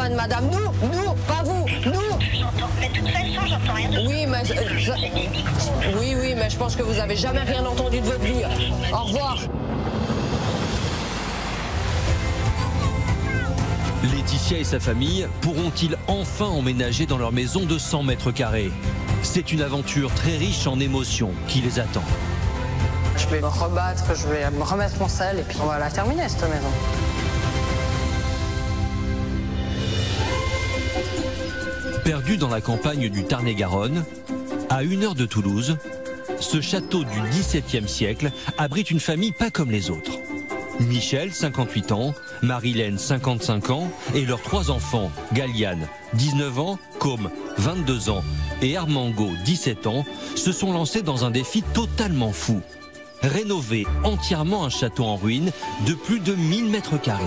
caravane, madame. Nous, pas vous, nous. Mais de toute façon, j'entends rien de Oui, mais je pense que vous avez jamais rien entendu de votre vie. Au revoir. Laetitia et sa famille pourront-ils enfin emménager dans leur maison de 100 mètres carrés? C'est une aventure très riche en émotions qui les attend. Je vais me rebattre, je vais me remettre mon sel et puis on va la terminer, cette maison. Perdu dans la campagne du Tarn-et-Garonne, à 1 heure de Toulouse, ce château du XVIIe siècle abrite une famille pas comme les autres. Michel, 58 ans, Marilène, 55 ans, et leurs 3 enfants, Galiane, 19 ans, Côme, 22 ans, et Armango, 17 ans, se sont lancés dans un défi totalement fou. Rénover entièrement un château en ruine de plus de 1000 mètres carrés.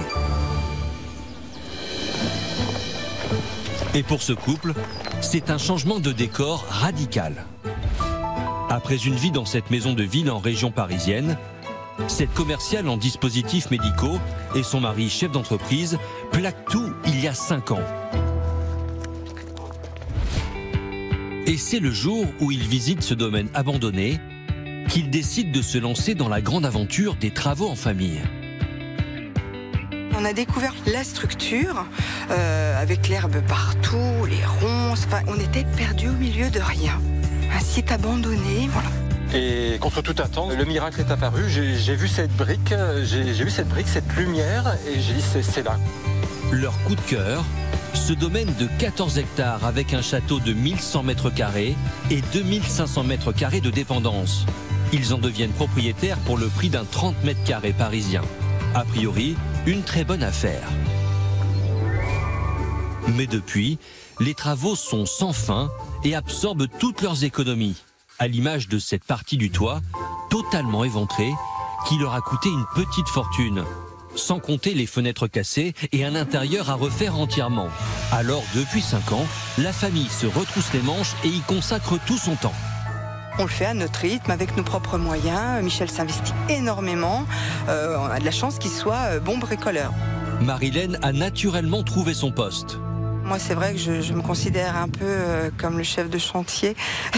Et pour ce couple, c'est un changement de décor radical. Après une vie dans cette maison de ville en région parisienne, cette commerciale en dispositifs médicaux et son mari, chef d'entreprise, plaquent tout il y a 5 ans. Et c'est le jour où ils visitent ce domaine abandonné qu'ils décident de se lancer dans la grande aventure des travaux en famille. On a découvert la structure avec l'herbe partout, les ronces, enfin, on était perdus au milieu de rien. Un site abandonné, voilà. Et contre toute attente, le miracle est apparu. J'ai vu cette brique, cette lumière, et j'ai dit c'est là. Leur coup de cœur, ce domaine de 14 hectares avec un château de 1100 mètres carrés et 2500 mètres carrés de dépendance. Ils en deviennent propriétaires pour le prix d'un 30 mètres carrés parisien. A priori, une très bonne affaire. Mais depuis, les travaux sont sans fin et absorbent toutes leurs économies, à l'image de cette partie du toit, totalement éventrée, qui leur a coûté une petite fortune, sans compter les fenêtres cassées et un intérieur à refaire entièrement. Alors, depuis 5 ans, la famille se retrousse les manches et y consacre tout son temps. On le fait à notre rythme, avec nos propres moyens. Michel s'investit énormément. On a de la chance qu'il soit bon bricoleur. Marilène a naturellement trouvé son poste. Moi, c'est vrai que je me considère un peu comme le chef de chantier.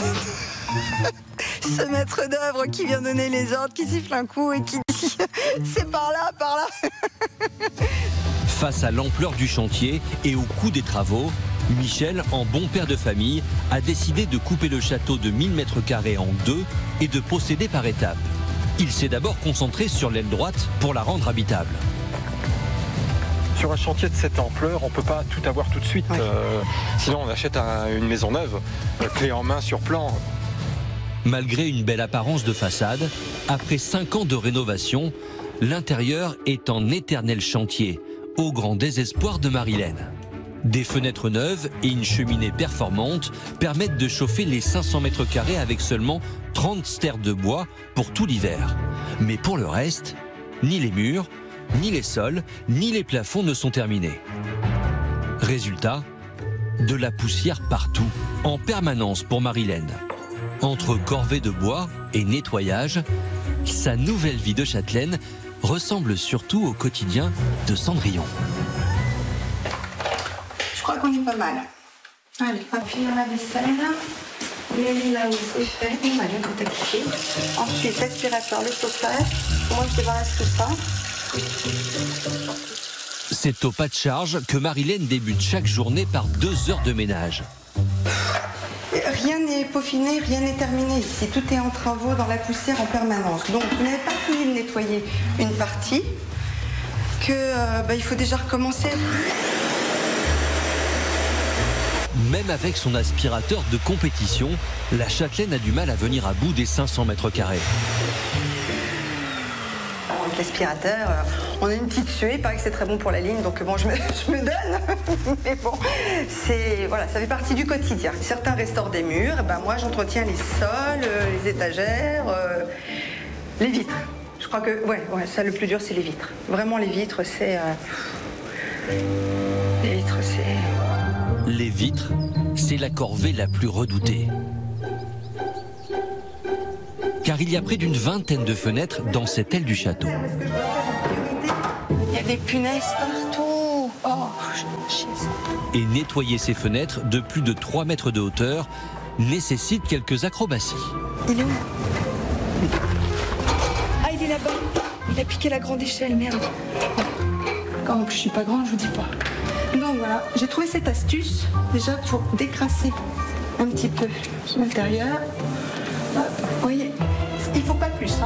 Ce maître d'œuvre qui vient donner les ordres, qui siffle un coup et qui dit « c'est par là, par là ». Face à l'ampleur du chantier et au coût des travaux, Michel, en bon père de famille, a décidé de couper le château de 1000 mètres carrés en 2 et de procéder par étapes. Il s'est d'abord concentré sur l'aile droite pour la rendre habitable. Sur un chantier de cette ampleur, on ne peut pas tout avoir tout de suite. Oui. Sinon, on achète une maison neuve, clé en main sur plan. Malgré une belle apparence de façade, après 5 ans de rénovation, l'intérieur est en éternel chantier, au grand désespoir de Marilène. Des fenêtres neuves et une cheminée performante permettent de chauffer les 500 mètres carrés avec seulement 30 stères de bois pour tout l'hiver. Mais pour le reste, ni les murs, ni les sols, ni les plafonds ne sont terminés. Résultat, de la poussière partout, en permanence pour Marilène. Entre corvée de bois et nettoyage, sa nouvelle vie de châtelaine ressemble surtout au quotidien de Cendrillon. Je crois qu'on est pas mal. Allez, appuyons la vaisselle. Les lits là où c'est fait, on va les contacter. Ensuite, l'aspirateur, le chauffage. Moi, je débarrasse tout ça. C'est au pas de charge que Marilène débute chaque journée par 2 heures de ménage. Rien n'est peaufiné, rien n'est terminé ici. Tout est en travaux, dans la poussière en permanence. Donc, vous n'avez pas fini de nettoyer une partie, il faut déjà recommencer. Même avec son aspirateur de compétition, la châtelaine a du mal à venir à bout des 500 mètres carrés. Avec l'aspirateur, on a une petite suée, il paraît que c'est très bon pour la ligne, donc bon, je me donne. Mais bon, ça fait partie du quotidien. Certains restaurent des murs, moi j'entretiens les sols, les étagères, les vitres. Je crois que, ça le plus dur c'est les vitres. Vraiment les vitres, c'est... Les vitres, c'est la corvée la plus redoutée. Car il y a près d'une vingtaine de fenêtres dans cette aile du château. Il y a des punaises partout. Oh, Et nettoyer ces fenêtres de plus de 3 mètres de hauteur nécessite quelques acrobaties. Il est où? Ah, il est là-bas. Il a piqué la grande échelle, merde. En plus, je suis pas grande, je vous dis pas. Donc voilà, j'ai trouvé cette astuce déjà pour décrasser un petit peu l'intérieur. Vous voyez, il faut pas plus.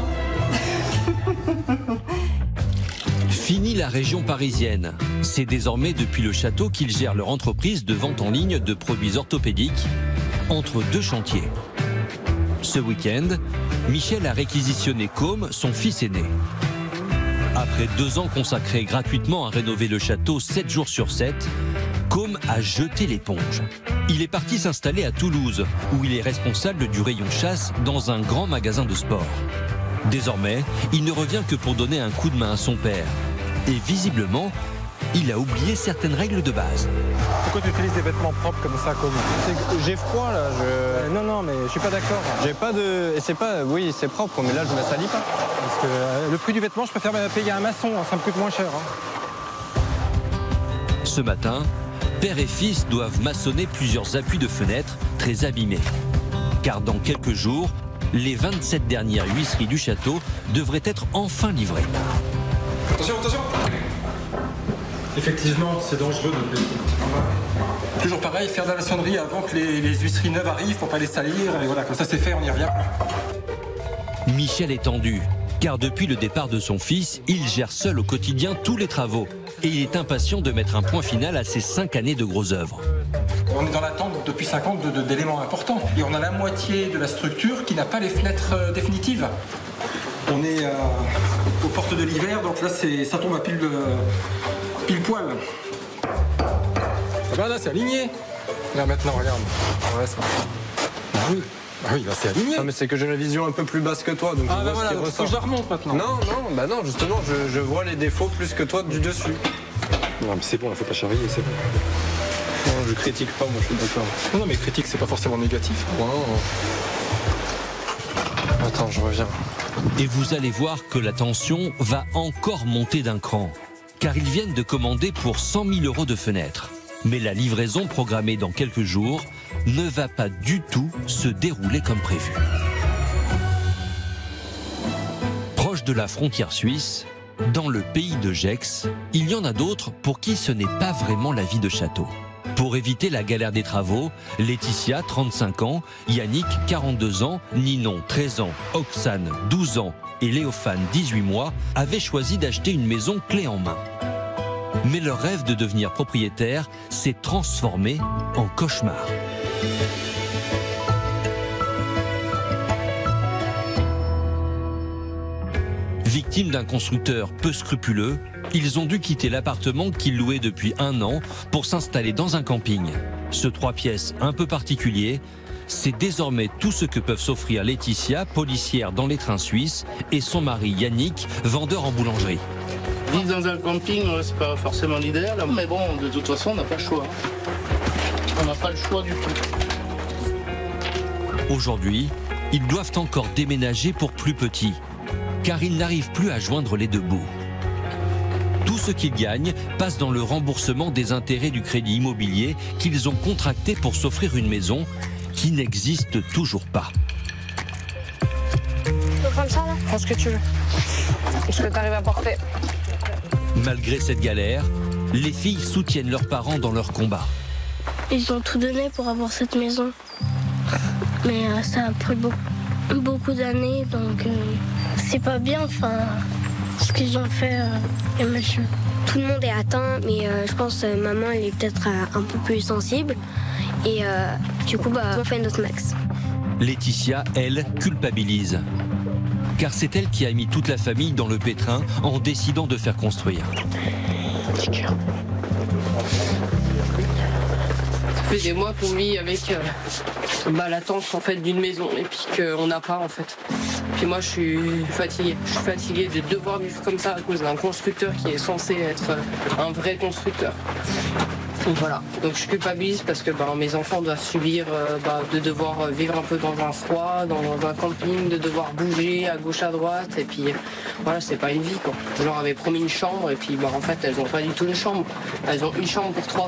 Fini la région parisienne. C'est désormais depuis le château qu'ils gèrent leur entreprise de vente en ligne de produits orthopédiques entre 2 chantiers. Ce week-end, Michel a réquisitionné Côme, son fils aîné. Après 2 ans consacrés gratuitement à rénover le château 7 jours sur 7, Côme a jeté l'éponge. Il est parti s'installer à Toulouse, où il est responsable du rayon chasse dans un grand magasin de sport. Désormais, il ne revient que pour donner un coup de main à son père. Et visiblement, il a oublié certaines règles de base. Pourquoi tu utilises des vêtements propres comme ça, Côme? J'ai froid là, Non, mais je suis pas d'accord. j'ai pas de... Et c'est pas... Oui, c'est propre, mais là je me salis pas. Parce que le prix du vêtement, je préfère payer un maçon, ça me coûte moins cher. Ce matin, père et fils doivent maçonner plusieurs appuis de fenêtres très abîmés. Car dans quelques jours, les 27 dernières huisseries du château devraient être enfin livrées. Attention, attention! Effectivement, c'est dangereux de le... Toujours pareil, faire de la maçonnerie avant que les huisseries neuves arrivent pour pas les salir. Et voilà, comme ça c'est fait, on y revient. Michel est tendu, car depuis le départ de son fils, il gère seul au quotidien tous les travaux. Et il est impatient de mettre un point final à ses 5 années de gros œuvres. On est dans l'attente depuis 5 ans d'éléments importants. Et on a la moitié de la structure qui n'a pas les fenêtres définitives. On est aux portes de l'hiver, donc là ça tombe à pile poil. Ah bah là c'est aligné. Là maintenant regarde. Ouais, ça... oui, là c'est aligné. Non mais c'est que j'ai la vision un peu plus basse que toi, donc je vois voilà, ce qui donc ressort. faut que je la remonte maintenant. Non, justement, je vois les défauts plus que toi du dessus. Non mais c'est bon, il faut pas charrier, c'est bon. Non, je critique pas, moi je suis d'accord. Non mais critique c'est pas forcément négatif. Attends, je reviens. Et vous allez voir que la tension va encore monter d'un cran. Car ils viennent de commander pour 100 000 € de fenêtres. Mais la livraison programmée dans quelques jours ne va pas du tout se dérouler comme prévu. Proche de la frontière suisse, dans le pays de Gex, il y en a d'autres pour qui ce n'est pas vraiment la vie de château. Pour éviter la galère des travaux, Laetitia, 35 ans, Yannick, 42 ans, Ninon, 13 ans, Oxane, 12 ans et Léophane, 18 mois, avaient choisi d'acheter une maison clé en main. Mais leur rêve de devenir propriétaire s'est transformé en cauchemar. Victimes d'un constructeur peu scrupuleux, ils ont dû quitter l'appartement qu'ils louaient depuis 1 an pour s'installer dans un camping. Ce 3 pièces un peu particulier, c'est désormais tout ce que peuvent s'offrir Laetitia, policière dans les trains suisses, et son mari Yannick, vendeur en boulangerie. Vivre dans un camping, c'est pas forcément l'idéal, mais bon, de toute façon, on n'a pas le choix. On n'a pas le choix du tout. Aujourd'hui, ils doivent encore déménager pour plus petit, car ils n'arrivent plus à joindre les 2 bouts. Tout ce qu'ils gagnent passe dans le remboursement des intérêts du crédit immobilier qu'ils ont contracté pour s'offrir une maison qui n'existe toujours pas. Tu peux prendre ça là? Prends ce que tu veux. Ce que tu arrives à porter. Malgré cette galère, les filles soutiennent leurs parents dans leur combat. Ils ont tout donné pour avoir cette maison. Mais ça a pris beaucoup d'années, donc c'est pas bien, ce qu'ils ont fait, les monsieur. Tout le monde est atteint, mais je pense que maman elle est peut-être un peu plus sensible. Et du coup, on fait notre max. Laetitia, elle, culpabilise. Car c'est elle qui a mis toute la famille dans le pétrin en décidant de faire construire. Ça fait des mois qu'on vit avec l'attente en fait d'une maison et puis qu'on n'a pas en fait. Puis moi je suis fatiguée. Je suis fatiguée de devoir vivre comme ça à cause d'un constructeur qui est censé être un vrai constructeur. Donc voilà, donc je culpabilise parce que mes enfants doivent subir de devoir vivre un peu dans un froid, dans un camping, de devoir bouger à gauche à droite, et puis voilà, c'est pas une vie quoi. Je leur avais promis une chambre et puis en fait elles ont pas du tout une chambre. Elles ont une chambre pour 3